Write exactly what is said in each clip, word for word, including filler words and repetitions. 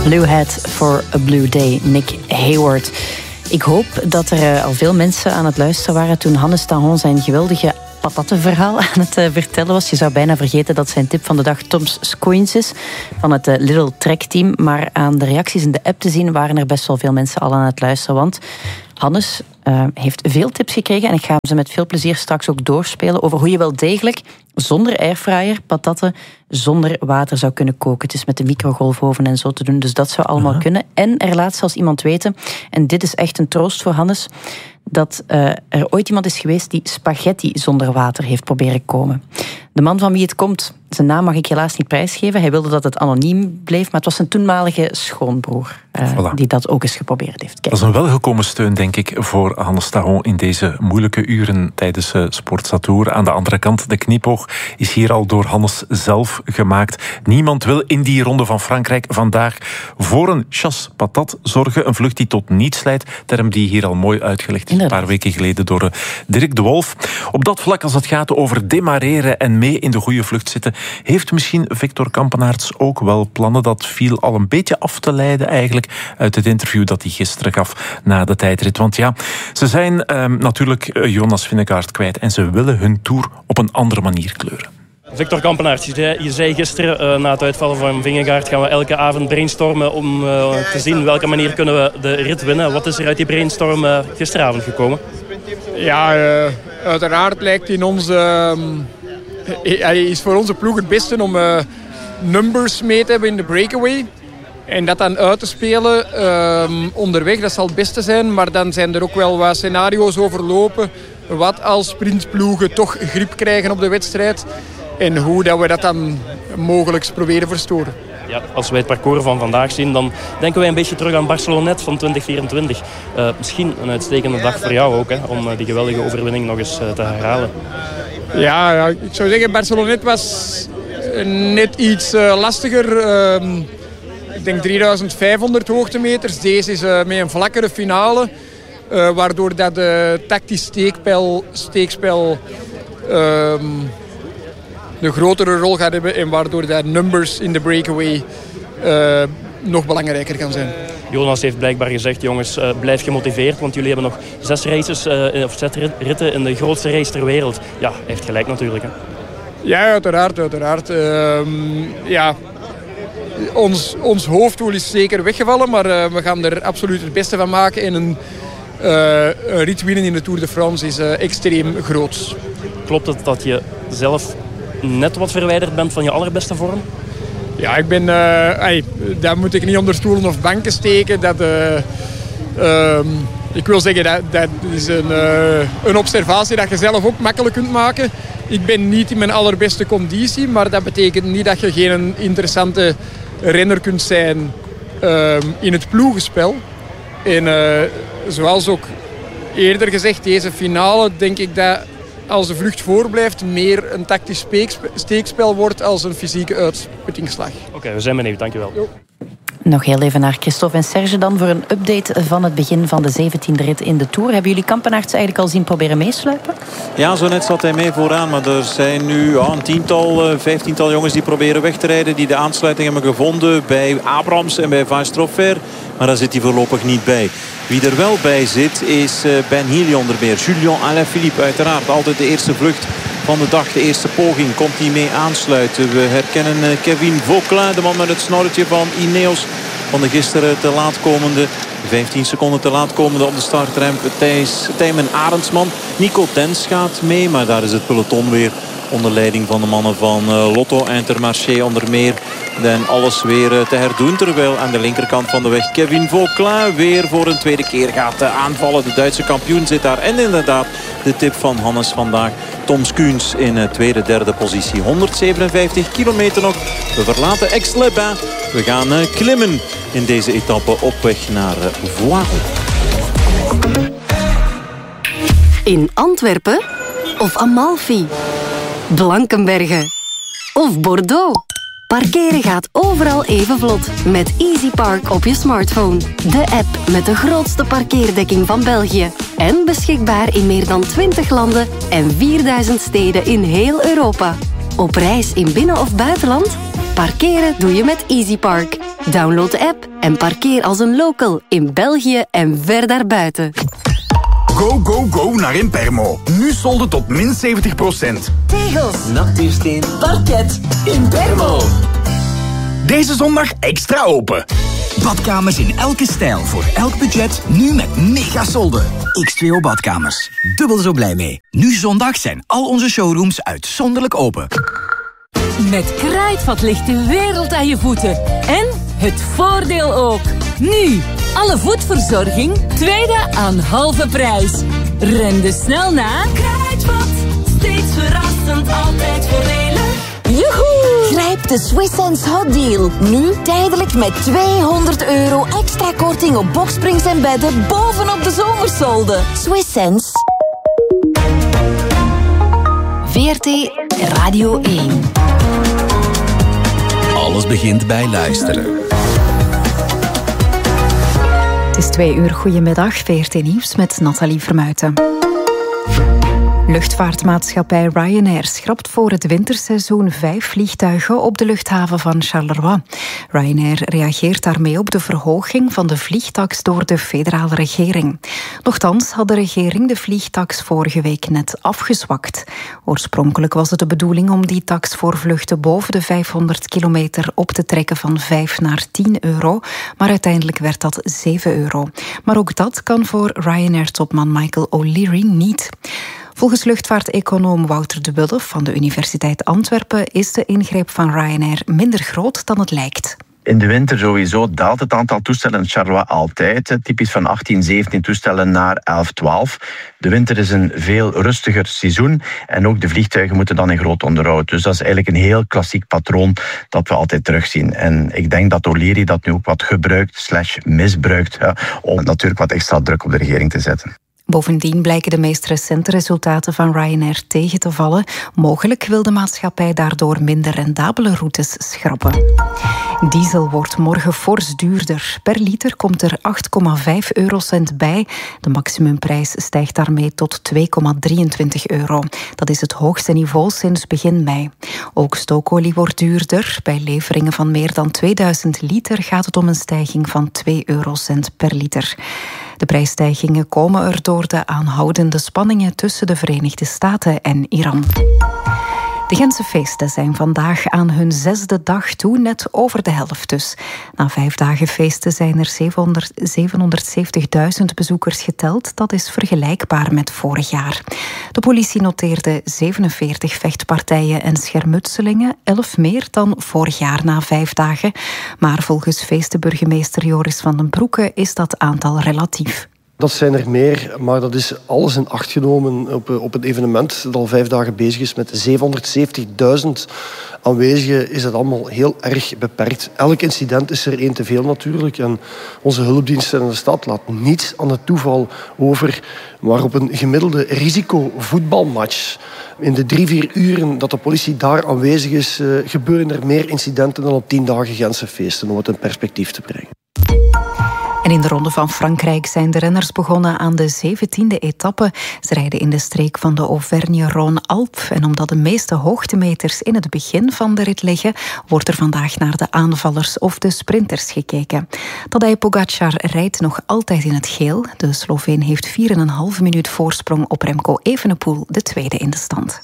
Blue Hat for a Blue Day, Nick Hayward. Ik hoop dat er al veel mensen aan het luisteren waren toen Hannes Tahon zijn geweldige patattenverhaal aan het uh, vertellen was. Je zou bijna vergeten dat zijn tip van de dag Tom's Scoins is, van het uh, Little Trek team. Maar aan de reacties in de app te zien waren er best wel veel mensen al aan het luisteren. Want Hannes uh, heeft veel tips gekregen en ik ga ze met veel plezier straks ook doorspelen over hoe je wel degelijk zonder airfryer patatten zonder water zou kunnen koken. Het is met de microgolfoven en zo te doen, dus dat zou allemaal uh-huh. kunnen. En er laat zelfs iemand weten, en dit is echt een troost voor Hannes, dat uh, er ooit iemand is geweest die spaghetti zonder water heeft proberen komen. De man van wie het komt, zijn naam mag ik helaas niet prijsgeven. Hij wilde dat het anoniem bleef, maar het was zijn toenmalige schoonbroer uh, voilà. die dat ook eens geprobeerd heeft. Kijk. Dat is een welgekomen steun, denk ik, voor Hannes Tahon in deze moeilijke uren tijdens uh, Sportza-tour. Aan de andere kant, de knipoog is hier al door Hannes zelf gemaakt. Niemand wil in die ronde van Frankrijk vandaag voor een chasse patat zorgen. Een vlucht die tot niets leidt. Term die hier al mooi uitgelegd is een paar weken geleden door uh, Dirk de Wolf. Op dat vlak, als het gaat over demareren en mee in de goede vlucht zitten, heeft misschien Victor Kampenaerts ook wel plannen. Dat viel al een beetje af te leiden eigenlijk uit het interview dat hij gisteren gaf na de tijdrit. Want ja, ze zijn uh, natuurlijk uh, Jonas Vingegaard kwijt en ze willen hun Tour op een andere manier kleuren. Victor Kampenaerts, je zei, je zei gisteren uh, na het uitvallen van Vingegaard gaan we elke avond brainstormen om uh, te zien welke manier kunnen we de rit winnen. Wat is er uit die brainstorm uh, gisteravond gekomen? Ja, uh, uiteraard lijkt in onze... Um, hij is voor onze ploeg het beste om uh, numbers mee te hebben in de breakaway. En dat dan uit te spelen um, onderweg, dat zal het beste zijn. Maar dan zijn er ook wel wat scenario's overlopen. Wat als sprintploegen toch grip krijgen op de wedstrijd. En hoe dat we dat dan mogelijk proberen verstoren. Ja, als wij het parcours van vandaag zien, dan denken wij een beetje terug aan Barcelonet van twintig vierentwintig. Uh, misschien een uitstekende dag voor jou ook, hè, om uh, die geweldige overwinning nog eens uh, te herhalen. Ja, ja, ik zou zeggen, Barcelonet was net iets uh, lastiger. Uh, ik denk drieduizend vijfhonderd hoogtemeters. Deze is uh, met een vlakkere finale. Uh, waardoor dat uh, tactisch steekspel, steekspel uh, een grotere rol gaat hebben. En waardoor dat numbers in de breakaway uh, nog belangrijker kan zijn. Jonas heeft blijkbaar gezegd, jongens, uh, blijf gemotiveerd. Want jullie hebben nog zes races, uh, of zes ritten in de grootste race ter wereld. Ja, hij heeft gelijk natuurlijk. Hè. Ja, uiteraard. uiteraard. Uh, ja, ons, ons hoofddoel is zeker weggevallen. Maar uh, we gaan er absoluut het beste van maken. En een, uh, een rit winnen in de Tour de France is uh, extreem groot. Klopt het dat je zelf net wat verwijderd bent van je allerbeste vorm? Ja, ik ben... Uh, ay, dat moet ik niet onder stoelen of banken steken. Dat, uh, uh, ik wil zeggen, dat, dat is een, uh, een observatie dat je zelf ook makkelijk kunt maken. Ik ben niet in mijn allerbeste conditie, maar dat betekent niet dat je geen interessante renner kunt zijn uh, in het ploegenspel. En uh, zoals ook eerder gezegd, deze finale denk ik dat als de vlucht voorblijft meer een tactisch steekspel wordt als een fysieke uitputtingsslag. Oké, okay, we zijn benieuwd. Dankjewel. Jo. Nog heel even naar Christophe en Serge dan voor een update van het begin van de zeventiende rit in de Tour. Hebben jullie Kampenaerts eigenlijk al zien proberen meesluipen? Ja, zo net zat hij mee vooraan. Maar er zijn nu ja, een tiental, vijftiental jongens die proberen weg te rijden. Die de aansluiting hebben gevonden bij Abrams en bij Vaastrofer. Maar daar zit hij voorlopig niet bij. Wie er wel bij zit is Ben Healy onder meer. Julian Alaphilippe uiteraard. Altijd de eerste vlucht van de dag. De eerste poging komt hij mee aansluiten. We herkennen Kevin Vauquelin, de man met het snorretje van Ineos. Van de gisteren te laat komende, vijftien seconden te laat komende op de startramp. Thijs, Tijmen Arendsman. Nico Tens gaat mee, maar daar is het peloton weer onder leiding van de mannen van Lotto Intermarché onder meer. En alles weer te herdoen. Terwijl aan de linkerkant van de weg Kevin Vauquelin weer voor een tweede keer gaat aanvallen. De Duitse kampioen zit daar. En inderdaad de tip van Hannes vandaag. Tom Skuns in tweede, derde positie. honderdzevenenvijftig kilometer nog. We verlaten Aix-les-Bains. We gaan klimmen in deze etappe op weg naar Voiron. In Antwerpen of Amalfi, Blankenberge of Bordeaux. Parkeren gaat overal even vlot met EasyPark op je smartphone. De app met de grootste parkeerdekking van België. En beschikbaar in meer dan twintig landen en vierduizend steden in heel Europa. Op reis in binnen- of buitenland? Parkeren doe je met EasyPark. Download de app en parkeer als een local in België en ver daarbuiten. Go, go, go naar Impermo. Nu solden tot min zeventig procent. Tegels, natuursteen, parket, Impermo. Deze zondag extra open. Badkamers in elke stijl, voor elk budget, nu met mega solden. X twee O Badkamers. Dubbel zo blij mee. Nu zondag zijn al onze showrooms uitzonderlijk open. Met Kruidvat ligt de wereld aan je voeten. En het voordeel ook. Nu, alle voetverzorging, tweede aan halve prijs. Ren dus snel naar Kruidvat. Steeds verrassend, altijd voordelig. Joehoe! Grijp de Swiss Sense Hot Deal. Nu tijdelijk met tweehonderd euro extra korting op boksprings en bedden bovenop de zomersolden. Swiss Sense. V R T Radio één. Alles begint bij luisteren. Het is twee uur. Goedemiddag. V R T Nieuws met Nathalie Vermuijten. Luchtvaartmaatschappij Ryanair schrapt voor het winterseizoen vijf vliegtuigen op de luchthaven van Charleroi. Ryanair reageert daarmee op de verhoging van de vliegtaks door de federale regering. Nochtans had de regering de vliegtaks vorige week net afgezwakt. Oorspronkelijk was het de bedoeling om die taks voor vluchten boven de vijfhonderd kilometer op te trekken van vijf naar tien euro, maar uiteindelijk werd dat zeven euro. Maar ook dat kan voor Ryanair-topman Michael O'Leary niet. Volgens luchtvaarteconoom Wouter de Wulf van de Universiteit Antwerpen is de ingreep van Ryanair minder groot dan het lijkt. In de winter sowieso daalt het aantal toestellen in Charleroi altijd. Typisch van achttien, zeventien toestellen naar elf, twaalf. De winter is een veel rustiger seizoen. En ook de vliegtuigen moeten dan in groot onderhoud. Dus dat is eigenlijk een heel klassiek patroon dat we altijd terugzien. En ik denk dat O'Leary dat nu ook wat gebruikt slash misbruikt. Ja, om natuurlijk wat extra druk op de regering te zetten. Bovendien blijken de meest recente resultaten van Ryanair tegen te vallen. Mogelijk wil de maatschappij daardoor minder rendabele routes schrappen. Diesel wordt morgen fors duurder. Per liter komt er acht komma vijf eurocent bij. De maximumprijs stijgt daarmee tot twee komma drieëntwintig euro. Dat is het hoogste niveau sinds begin mei. Ook stookolie wordt duurder. Bij leveringen van meer dan tweeduizend liter gaat het om een stijging van twee eurocent per liter. De prijsstijgingen komen er door de aanhoudende spanningen tussen de Verenigde Staten en Iran. De Gentse feesten zijn vandaag aan hun zesde dag toe, net over de helft dus. Na vijf dagen feesten zijn er zevenhonderdzeventigduizend bezoekers geteld. Dat is vergelijkbaar met vorig jaar. De politie noteerde zevenenveertig vechtpartijen en schermutselingen, elf meer dan vorig jaar na vijf dagen. Maar volgens feestenburgemeester Joris van den Broeke is dat aantal relatief. Dat zijn er meer, maar dat is alles in acht genomen op, op een evenement dat al vijf dagen bezig is met zevenhonderdzeventigduizend aanwezigen. Is dat allemaal heel erg beperkt. Elk incident is er één te veel natuurlijk. En onze hulpdiensten in de stad laten niets aan het toeval over. Maar op een gemiddelde risicovoetbalmatch, in de drie, vier uren dat de politie daar aanwezig is, uh, gebeuren er meer incidenten dan op tien dagen Gentse feesten, om het in perspectief te brengen. En in de Ronde van Frankrijk zijn de renners begonnen aan de zeventiende etappe. Ze rijden in de streek van de Auvergne-Rhône-Alpes. En omdat de meeste hoogtemeters in het begin van de rit liggen, wordt er vandaag naar de aanvallers of de sprinters gekeken. Tadej Pogačar rijdt nog altijd in het geel. De Sloveen heeft vier en een half minuut voorsprong op Remco Evenepoel, de tweede in de stand.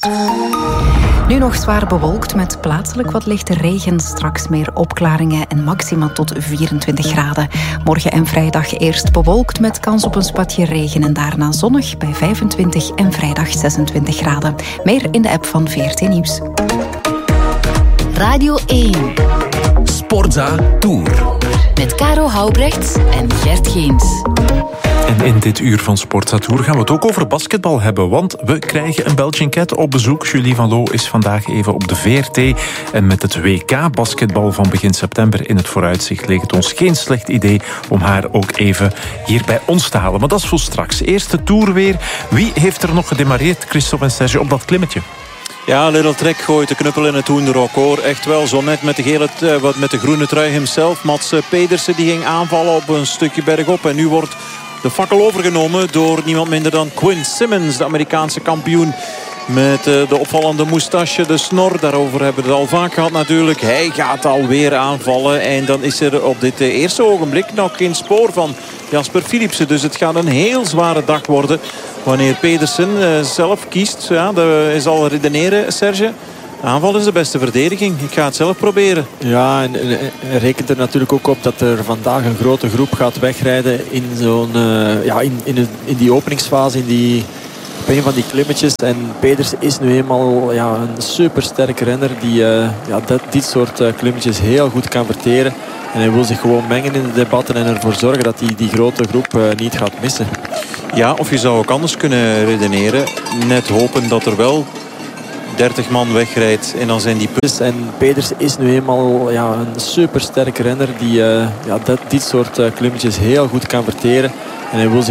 Nu nog zwaar bewolkt met plaatselijk wat lichte regen. Straks meer opklaringen en maxima tot vierentwintig graden. Morgen en vrijdag eerst bewolkt met kans op een spatje regen en daarna zonnig bij vijfentwintig en vrijdag zesentwintig graden. Meer in de app van V R T Nieuws. Radio één. Sportza Tour. Met Caro Houbrechts en Gert Geens. En in dit uur van Sportza Tour gaan we het ook over basketbal hebben, want we krijgen een Belgian Cat op bezoek. Julie Van Loo is vandaag even op de V R T. En met het W K-basketbal van begin september in het vooruitzicht leek het ons geen slecht idee om haar ook even hier bij ons te halen. Maar dat is voor straks. Eerste Tour weer. Wie heeft er nog gedemareerd, Christophe en Serge, op dat klimmetje? Ja, Little Trek gooit de knuppel in het hoenderok, hoor. Echt wel, zo net met de, gele, uh, met de groene trui himself. Mats Pedersen die ging aanvallen op een stukje bergop. En nu wordt de fakkel overgenomen door niemand minder dan Quinn Simmons, de Amerikaanse kampioen. Met uh, de opvallende moustache, de snor. Daarover hebben we het al vaak gehad natuurlijk. Hij gaat alweer aanvallen. En dan is er op dit uh, eerste ogenblik nog geen spoor van Jasper Philipsen. Dus het gaat een heel zware dag worden. Wanneer Pedersen uh, zelf kiest. Ja, dat is al redeneren, Serge. Aanval is de beste verdediging. Ik ga het zelf proberen. Ja, en, en, en rekent er natuurlijk ook op dat er vandaag een grote groep gaat wegrijden in, zo'n, uh, ja, in, in, in die openingsfase, in die, op een van die klimmetjes. En Pedersen is nu eenmaal ja, een supersterke renner die uh, ja, dat, dit soort uh, klimmetjes heel goed kan verteren. En hij wil zich gewoon mengen in de debatten en ervoor zorgen dat hij die grote groep uh, niet gaat missen. Ja, of je zou ook anders kunnen redeneren. Net hopen dat er wel dertig man wegrijdt en dan zijn die punten. En Pedersen is nu eenmaal ja, een supersterke renner die uh, ja, dat, dit soort uh, klimmetjes heel goed kan verteren. En hij wil zich